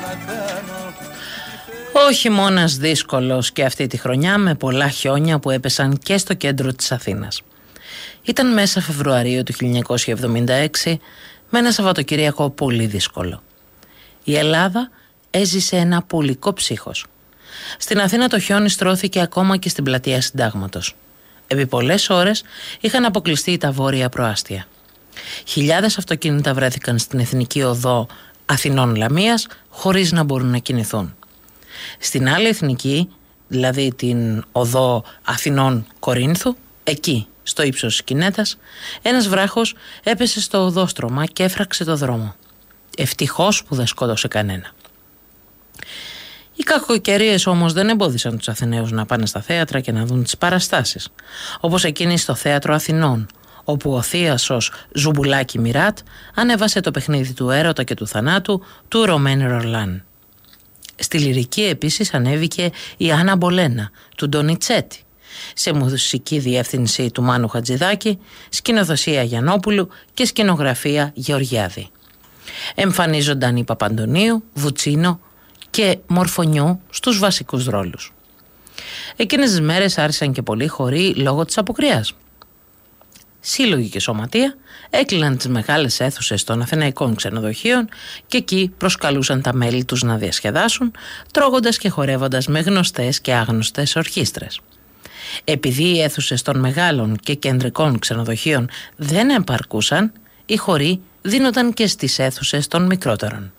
Ο χειμώνας δύσκολος και αυτή τη χρονιά με πολλά χιόνια που έπεσαν και στο κέντρο της Αθήνας. Ήταν μέσα Φεβρουαρίου του 1976 με ένα Σαββατοκύριακο πολύ δύσκολο. Η Ελλάδα έζησε ένα πουλικό ψύχος. Στην Αθήνα το χιόνι στρώθηκε ακόμα και στην πλατεία Συντάγματος. Επί πολλές ώρες είχαν αποκλειστεί τα βόρεια προάστια. Χιλιάδες αυτοκίνητα βρέθηκαν στην Εθνική Οδό Αθηνών Λαμίας χωρίς να μπορούν να κινηθούν. Στην άλλη εθνική, δηλαδή την Οδό Αθηνών Κορίνθου, εκεί στο ύψος της Κινέτας, ένας βράχος έπεσε στο οδόστρωμα και έφραξε το δρόμο. Ευτυχώς που δεν σκότωσε κανένα. Οι κακοκαιρίες όμως δεν εμπόδισαν τους Αθηναίους να πάνε στα θέατρα και να δουν τις παραστάσεις, όπως εκείνη στο Θέατρο Αθηνών, όπου ο θίασος Ζουμπουλάκη Μιράτ ανέβασε το παιχνίδι του έρωτα και του θανάτου του Ρωμέν Ρολάν. Στη λυρική επίσης ανέβηκε η Άννα Μπολένα του Ντονιτσέτη, σε μουσική διεύθυνση του Μάνου Χατζηδάκη, σκηνοθεσία Γιαννόπουλου και σκηνογραφία Γεωργιάδη. Εμφανίζονταν οι Παπαντονίου, Βουτσίνο και Μορφωνιού στους βασικούς ρόλους. Εκείνες τις μέρες άρχισαν και πολλοί χοροί λόγω της αποκριάς. Σύλλογοι και σωματεία έκλειναν τις μεγάλες αίθουσες των αθηναϊκών ξενοδοχείων και εκεί προσκαλούσαν τα μέλη τους να διασκεδάσουν, τρώγοντας και χορεύοντας με γνωστές και άγνωστες ορχήστρες. Επειδή οι αίθουσες των μεγάλων και κεντρικών ξενοδοχείων δεν επαρκούσαν, οι χοροί δίνονταν και στις αίθουσες των μικρότερων.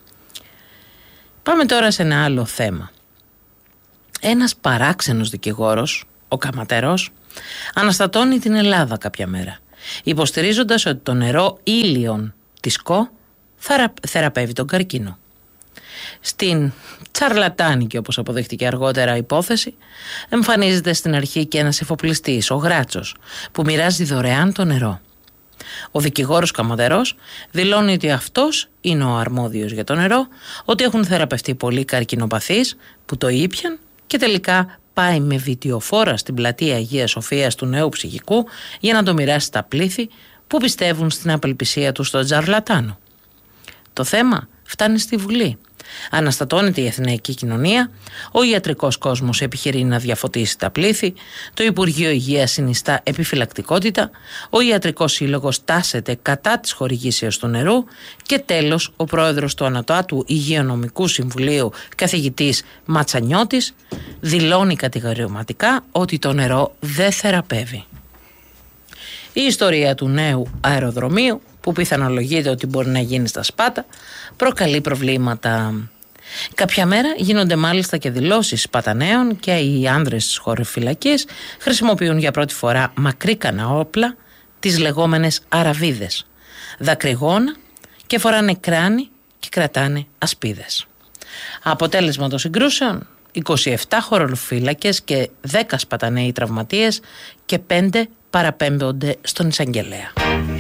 Πάμε τώρα σε ένα άλλο θέμα. Ένας παράξενος δικηγόρος, ο Καματερός, αναστατώνει την Ελλάδα κάποια μέρα, υποστηρίζοντας ότι το νερό ήλιον της ΚΟ θεραπεύει τον καρκίνο. Στην τσαρλατάνικη, όπως αποδείχτηκε αργότερα, υπόθεση, εμφανίζεται στην αρχή και ένας εφοπλιστής, ο Γράτσος, που μοιράζει δωρεάν το νερό. Ο δικηγόρος Καματερός δηλώνει ότι αυτός είναι ο αρμόδιος για το νερό, ότι έχουν θεραπευτεί πολλοί καρκινοπαθείς που το ήπιαν και τελικά πάει με βιτιοφόρα στην πλατεία Αγίας Σοφίας του Νέου Ψυχικού για να το μοιράσει στα πλήθη που πιστεύουν στην απελπισία του στον τζαρλατάνο. Το θέμα φτάνει στη Βουλή. Αναστατώνεται η αθηναϊκή κοινωνία, ο ιατρικός κόσμος επιχειρεί να διαφωτίσει τα πλήθη, το Υπουργείο Υγείας συνιστά επιφυλακτικότητα, ο Ιατρικός Σύλλογος τάσεται κατά της χορηγήσεως του νερού και τέλος ο πρόεδρος του Ανωτάτου Υγειονομικού Συμβουλίου, καθηγητής Ματσανιώτης, δηλώνει κατηγορηματικά ότι το νερό δεν θεραπεύει. Η ιστορία του νέου αεροδρομίου, που πιθανολογείται ότι μπορεί να γίνει στα Σπάτα, προκαλεί προβλήματα. Κάποια μέρα γίνονται μάλιστα και δηλώσεις Σπαταναίων και οι άνδρες της χωροφυλακής χρησιμοποιούν για πρώτη φορά μακρύκανα όπλα, τις λεγόμενες αραβίδες, δακρυγόνα και φοράνε κράνη και κρατάνε ασπίδες. Αποτέλεσμα των συγκρούσεων, 27 χωροφύλακες και 10 Σπαταναίοι τραυματίες και 5 παραπέμπονται στον εισαγγελέα.